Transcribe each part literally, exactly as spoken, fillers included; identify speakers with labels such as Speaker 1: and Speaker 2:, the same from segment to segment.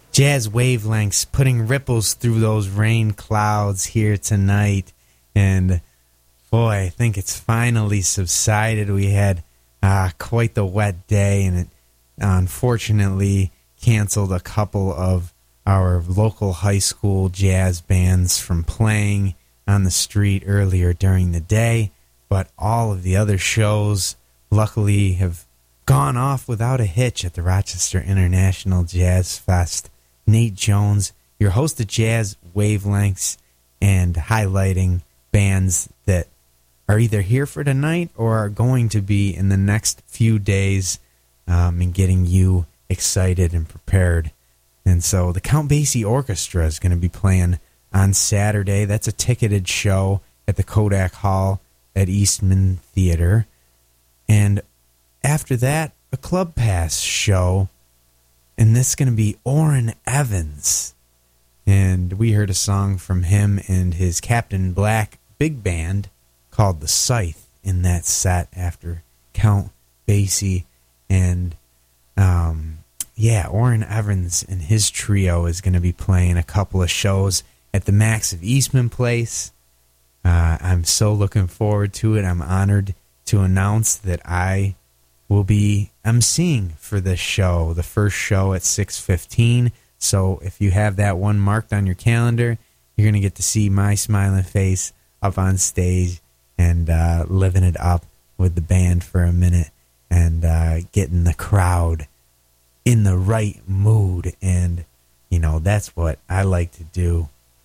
Speaker 1: Jazz wavelengths putting ripples through those rain clouds here tonight. And boy, I think it's finally subsided. We had uh, quite the wet day, and it unfortunately canceled a couple of our local high school jazz bands from playing on the street earlier during the day. But all of the other shows, luckily, have gone off without a hitch at the Rochester International Jazz Fest. Nate Jones, your host of Jazz Wavelengths, and highlighting bands that are either here for tonight or are going to be in the next few days, um, and getting you excited and prepared. And so the Count Basie Orchestra is going to be playing on Saturday. That's a ticketed show at the Kodak Hall at Eastman Theater. And after that, a Club Pass show. And this is going to be Orrin Evans. And we heard a song from him and his Captain Black big band called The Scythe in that set after Count Basie. And um, yeah, Orrin Evans and his trio is going to be playing a couple of shows at the Max of Eastman Place. Uh, I'm so looking forward to it. I'm honored to announce that I will be emceeing for this show, the first show at six fifteen. So if you have that one marked on your calendar, you're going to get to see my smiling face up on stage and uh, living it up with the band for a minute and uh, getting the crowd in the right mood. And, you know, that's what I like to do.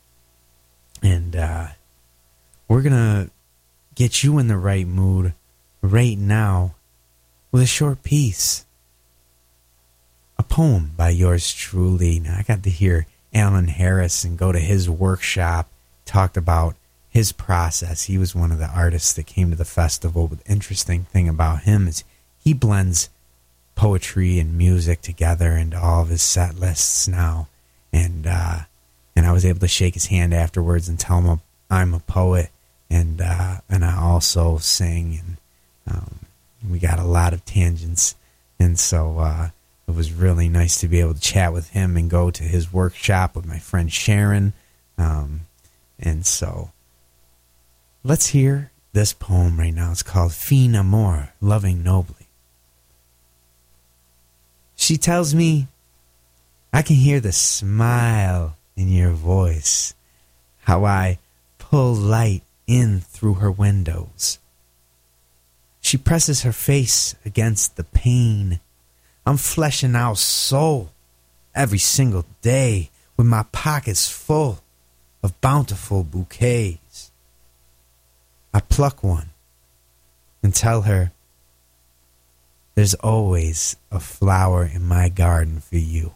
Speaker 1: And uh, we're going to get you in the right mood right now with a short piece. A poem by yours truly. Now, I got to hear Alan Harris and go to his workshop, talked about his process. He was one of the artists that came to the festival. But the interesting thing about him is he blends poetry and music together into all of his set lists now. And uh, and I was able to shake his hand afterwards and tell him I'm a poet, and uh, and I also sing, and um, we got a lot of tangents. And so uh, it was really nice to be able to chat with him and go to his workshop with my friend Sharon. Um, and so let's hear this poem right now. It's called Fin Amor, Loving Nobly. She tells me I can hear the smile in your voice, how I pull light in through her windows. She presses her face against the pane. I'm fleshing out soul every single day with my pockets full of bountiful bouquets. I pluck one and tell her there's always a flower in my garden for you.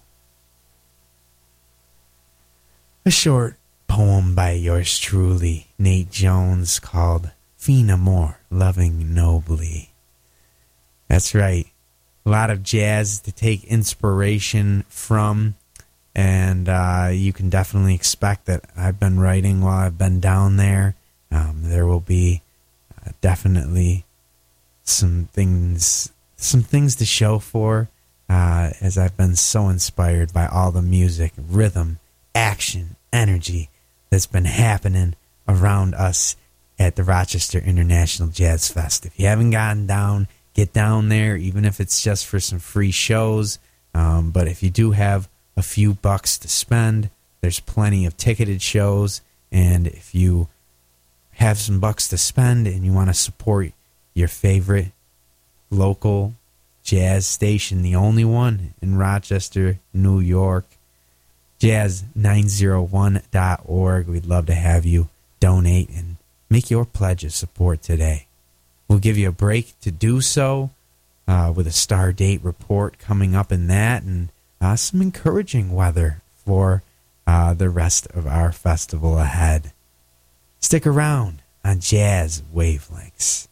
Speaker 1: A short poem by yours truly, Nate Jones, called Fin Amor, Loving Nobly. That's right. A lot of jazz to take inspiration from, and uh, you can definitely expect that I've been writing while I've been down there. Um, there will be uh, definitely some things, some things to show for, uh, as I've been so inspired by all the music, rhythm, action, energy that's been happening around us at the Rochester International Jazz Fest. If you haven't gotten down, get down there, even if it's just for some free shows. Um, but if you do have a few bucks to spend, there's plenty of ticketed shows. And if you have some bucks to spend and you want to support your favorite local jazz station, the only one in Rochester, New York, jazz nine oh one dot org. We'd love to have you donate and make your pledge of support today. We'll give you a break to do so uh, with a star date report coming up in that, and uh, some encouraging weather for uh, the rest of our festival ahead. Stick around on Jazz Wavelengths.